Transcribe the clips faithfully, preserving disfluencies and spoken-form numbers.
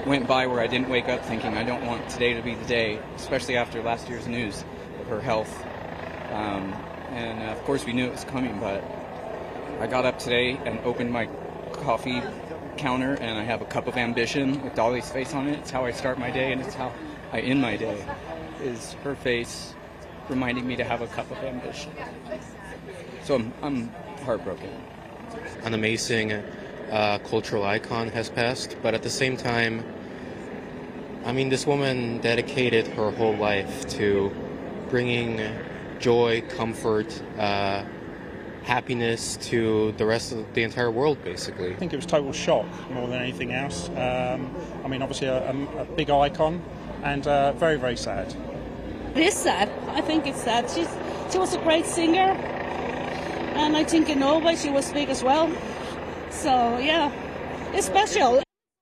went by where I didn't wake up thinking I don't want today to be the day, especially after last year's news of her health. Um, and uh, of course we knew it was coming, but I got up today and opened my coffee counter and I have a cup of ambition with Dolly's face on it. It's how I start my day and it's how I end my day, is her face reminding me to have a cup of ambition. So I'm, I'm heartbroken. An amazing uh, cultural icon has passed, but at the same time, I mean, this woman dedicated her whole life to bringing joy, comfort, uh, happiness to the rest of the entire world, basically. I think it was total shock more than anything else. Um, I mean, obviously a, a, a big icon, and uh, very, very sad. It is sad. I think it's sad. She's, she was a great singer, and I think in Norway she was big as well. So, yeah, it's special.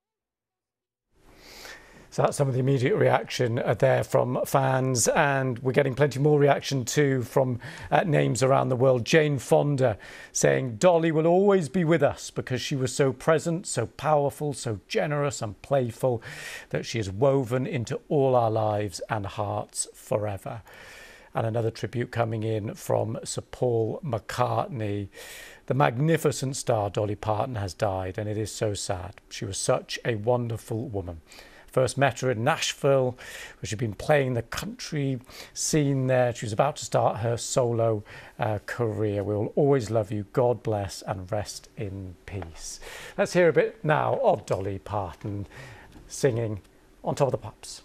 So that's some of the immediate reaction there from fans, and we're getting plenty more reaction too from uh, names around the world. Jane Fonda saying Dolly will always be with us because she was so present, so powerful, so generous and playful that she is woven into all our lives and hearts forever. And another tribute coming in from Sir Paul McCartney. The magnificent star Dolly Parton has died, and it is so sad. She was such a wonderful woman. First met her in Nashville, where she'd been playing the country scene there. She was about to start her solo uh, career. We will always love you. God bless and rest in peace. Let's hear a bit now of Dolly Parton singing On Top of the Pops.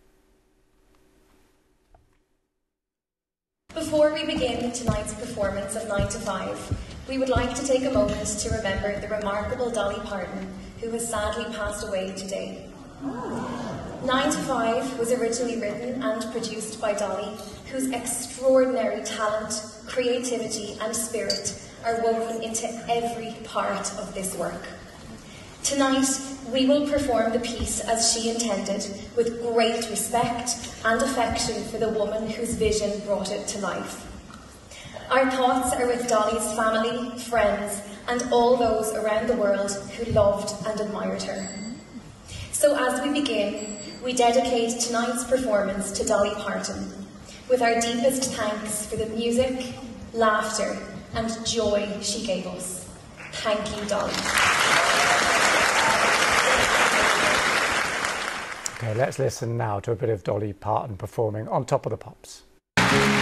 Before we begin tonight's performance of nine to five, we would like to take a moment to remember the remarkable Dolly Parton, who has sadly passed away today. nine to five was originally written and produced by Dolly, whose extraordinary talent, creativity and spirit are woven into every part of this work. Tonight, we will perform the piece as she intended, with great respect and affection for the woman whose vision brought it to life. Our thoughts are with Dolly's family, friends, and all those around the world who loved and admired her. So as we begin, we dedicate tonight's performance to Dolly Parton, with our deepest thanks for the music, laughter, and joy she gave us. Thank you, Dolly. Okay, let's listen now to a bit of Dolly Parton performing On Top of the Pops.